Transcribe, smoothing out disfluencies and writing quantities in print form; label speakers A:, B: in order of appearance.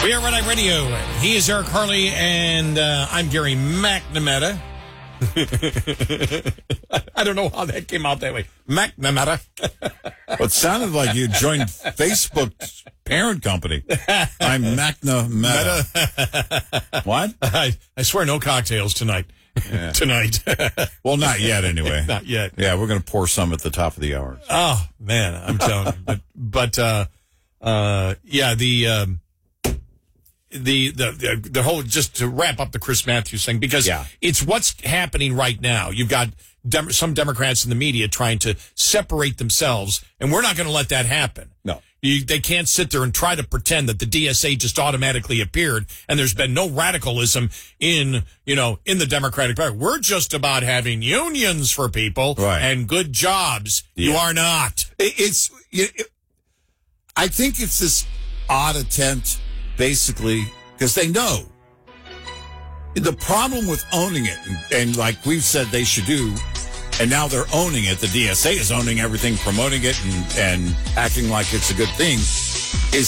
A: We are Red Eye Radio. He is Eric Harley, and I'm Gary McNamara. I don't know how that came out that way. McNamara.
B: Well, it sounded like you joined Facebook's parent company. I'm McNamara. What?
A: I swear no cocktails tonight.
B: Yeah.
A: Tonight.
B: Well, not yet anyway.
A: Not yet.
B: Yeah, we're going to pour some at the top of the hour.
A: Oh, man, I'm telling you. The whole, just to wrap up the Chris Matthews thing, because it's what's happening right now. You've got some Democrats in the media trying to separate themselves, and we're not going to let that happen.
B: No.
A: They can't sit there and try to pretend that the DSA just automatically appeared and there's been no radicalism in the Democratic Party. We're just about having unions for people and good jobs. Yeah. You are not.
B: I think it's this odd attempt, basically, because they know the problem with owning it, and like we've said they should do, and now they're owning it. The DSA is owning everything, promoting it, and acting like it's a good thing, is